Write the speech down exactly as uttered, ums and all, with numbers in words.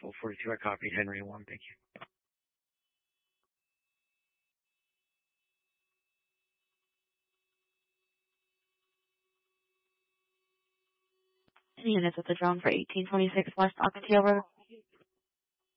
four forty-two, I copied Henry one. Thank you. Units at the drone for eighteen twenty-six West Ocotillo Road.